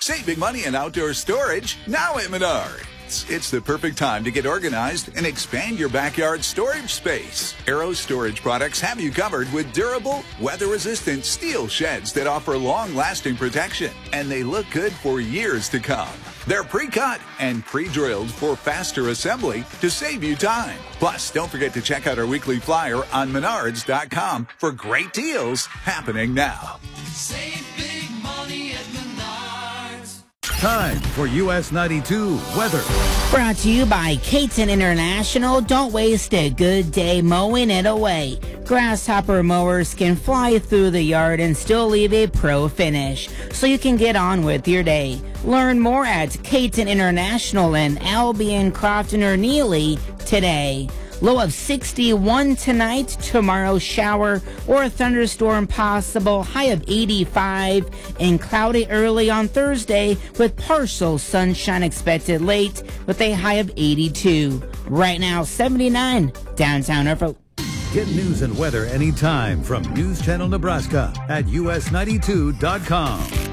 Save big money in outdoor storage now at Menards. It's the perfect time to get organized and expand your backyard storage space. Arrow Storage Products have you covered with durable, weather-resistant steel sheds that offer long-lasting protection, and they look good for years to come. They're pre-cut and pre-drilled for faster assembly to save you time. Plus, don't forget to check out our weekly flyer on Menards.com for great deals happening now. Save big money at Menards. Time for US 92 weather. Brought to you by Caton International. Don't waste a good day mowing it away. Grasshopper mowers can fly through the yard and still leave a pro finish, so you can get on with your day. Learn more at Caton International in Albion, Crofton, or Neely today. Low of 61 tonight. Tomorrow, shower or thunderstorm possible. High of 85 and cloudy early on Thursday with partial sunshine expected late with a high of 82. Right now, 79 downtown Norfolk. Get news and weather anytime from News Channel Nebraska at us92.com.